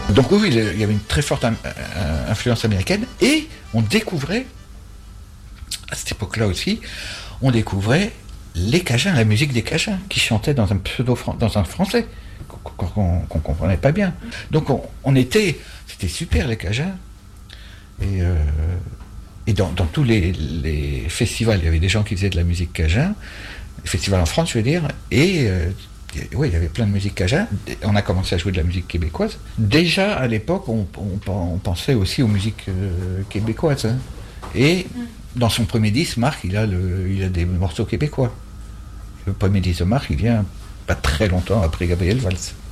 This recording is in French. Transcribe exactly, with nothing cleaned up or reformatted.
Donc oui, il y avait une très forte influence américaine et on découvrait, à cette époque-là aussi, on découvrait les Cajuns, la musique des Cajuns, qui chantaient dans un pseudo dans un français qu'on ne comprenait pas bien. Donc on, on était, c'était super les Cajuns. Et, euh, et dans, dans tous les, les festivals, il y avait des gens qui faisaient de la musique Cajun, les festivals en France, je veux dire, et euh, oui, il y avait plein de musique Cajun. On a commencé à jouer de la musique québécoise. Déjà à l'époque, on, on, on pensait aussi aux musiques euh, québécoises. Hein. Et dans son premier disque, Marc, il a, le, il a des morceaux québécois. Le premier disque de Marc, il vient pas très longtemps après Gabriel Valls.